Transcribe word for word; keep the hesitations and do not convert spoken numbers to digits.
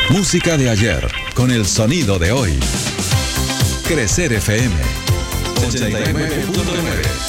Música de ayer con el sonido de hoy. Crecer F M ochenta y nueve punto nueve.